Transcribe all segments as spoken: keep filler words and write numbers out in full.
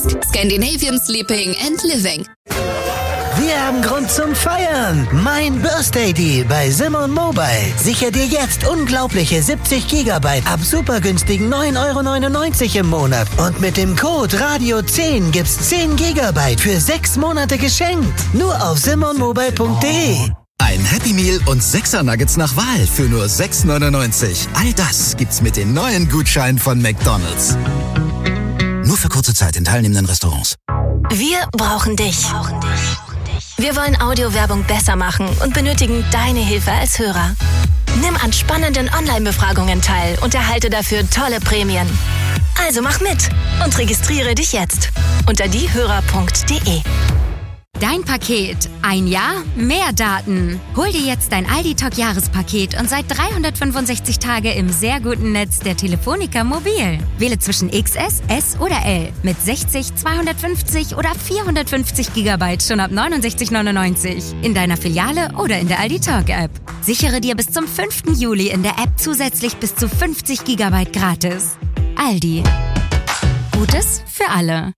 Jetzt Scandinavian Sleeping and Living. Wir haben Grund zum Feiern. Mein Birthday Deal bei Simon Mobile. Sicher dir jetzt unglaubliche siebzig Gigabyte ab super günstigen neun Euro neunundneunzig im Monat. Und mit dem Code Radio zehn gibt's zehn Gigabyte für sechs Monate geschenkt. Nur auf simon mobile punkt de. Ein Happy Meal und sechser Nuggets nach Wahl für nur sechs neunundneunzig. All das gibt's mit den neuen Gutscheinen von McDonald's. Nur für kurze Zeit in teilnehmenden Restaurants. Wir brauchen dich. Wir wollen Audiowerbung besser machen und benötigen deine Hilfe als Hörer. Nimm an spannenden Online-Befragungen teil und erhalte dafür tolle Prämien. Also mach mit und registriere dich jetzt unter diehörer punkt de. Dein Paket. Ein Jahr, mehr Daten. Hol dir jetzt dein Aldi-Talk-Jahrespaket und seit dreihundertfünfundsechzig Tage im sehr guten Netz der Telefonica Mobil. Wähle zwischen X S, S oder L mit sechzig, zweihundertfünfzig oder vierhundertfünfzig Gigabyte schon ab neunundsechzig neunundneunzig. In deiner Filiale oder in der Aldi-Talk-App. Sichere dir bis zum fünften Juli in der App zusätzlich bis zu fünfzig Gigabyte gratis. Aldi. Gutes für alle.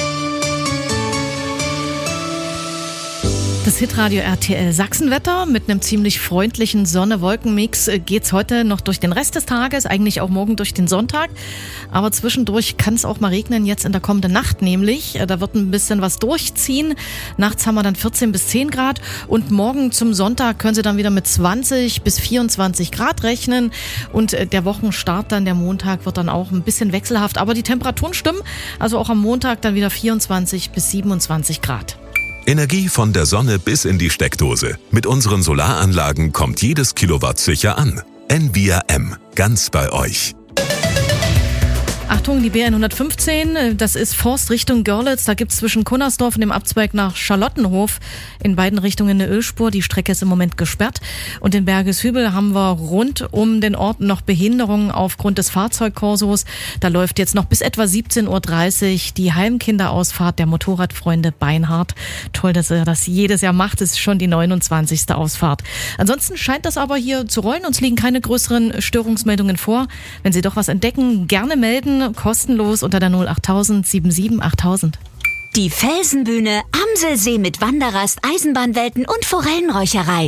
Das Hitradio R T L Sachsenwetter mit einem ziemlich freundlichen Sonne-Wolken-Mix geht's heute noch durch den Rest des Tages, eigentlich auch morgen durch den Sonntag. Aber zwischendurch kann es auch mal regnen, jetzt in der kommenden Nacht nämlich. Da wird ein bisschen was durchziehen. Nachts haben wir dann vierzehn bis zehn Grad und morgen zum Sonntag können Sie dann wieder mit zwanzig bis vierundzwanzig Grad rechnen. Und der Wochenstart dann, der Montag, wird dann auch ein bisschen wechselhaft. Aber die Temperaturen stimmen, also auch am Montag dann wieder vierundzwanzig bis siebenundzwanzig Grad. Energie von der Sonne bis in die Steckdose. Mit unseren Solaranlagen kommt jedes Kilowatt sicher an. N V I A M, ganz bei euch. Achtung, die B hundertfünfzehn, das ist Forst Richtung Görlitz. Da gibt es zwischen Kunnersdorf und dem Abzweig nach Charlottenhof in beiden Richtungen eine Ölspur. Die Strecke ist im Moment gesperrt. Und in Bergeshübel haben wir rund um den Ort noch Behinderungen aufgrund des Fahrzeugkorsos. Da läuft jetzt noch bis etwa siebzehn Uhr dreißig die Heimkinderausfahrt der Motorradfreunde Beinhardt. Toll, dass er das jedes Jahr macht. Das ist schon die neunundzwanzigste Ausfahrt. Ansonsten scheint das aber hier zu rollen. Uns liegen keine größeren Störungsmeldungen vor. Wenn Sie doch was entdecken, gerne melden. Kostenlos unter der null achttausend siebenundsiebzig achttausend. Die Felsenbühne, Amselsee mit Wanderrast, Eisenbahnwelten und Forellenräucherei.